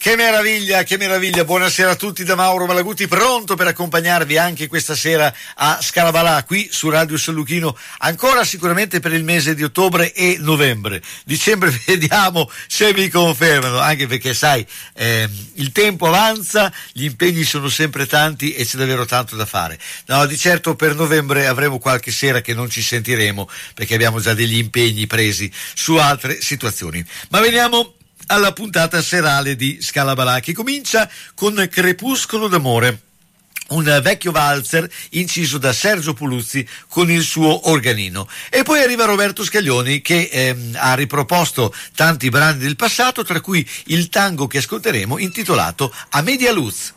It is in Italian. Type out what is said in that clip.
Che meraviglia, buonasera a tutti da Mauro Malaguti, pronto per accompagnarvi anche questa sera a Scalabalà, qui su Radio San Luchino, ancora sicuramente per il mese di ottobre e novembre. Dicembre vediamo se mi confermano, anche perché sai, il tempo avanza, gli impegni sono sempre tanti e c'è davvero tanto da fare. No, di certo per novembre avremo qualche sera che non ci sentiremo, perché abbiamo già degli impegni presi su altre situazioni. Ma veniamo alla puntata serale di Scalabalà, che comincia con Crepuscolo d'amore, un vecchio valzer inciso da Sergio Puluzzi con il suo organino, e poi arriva Roberto Scaglioni che ha riproposto tanti brani del passato, tra cui il tango che ascolteremo intitolato A Media Luz.